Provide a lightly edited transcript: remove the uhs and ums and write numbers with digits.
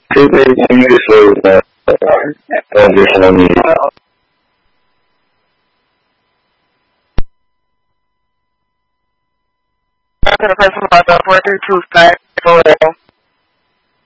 Say that again. You just slow down. Just on me. I'm going to press about the 432 5